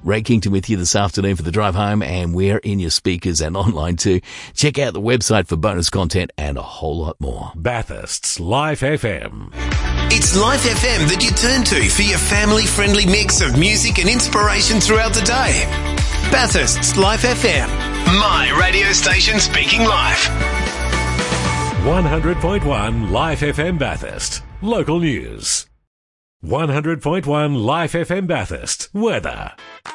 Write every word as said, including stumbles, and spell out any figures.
Ray Kington with you this afternoon for the drive home, and we're in your speakers and online too. Check out the website for bonus content and a whole lot more. Bathurst's Life F M. It's Life F M that you turn to for your family-friendly mix of music and inspiration throughout the day. Bathurst's Life F M. My radio station speaking life. one hundred point one Life F M Bathurst. Local news. one hundred point one Life F M Bathurst. Weather.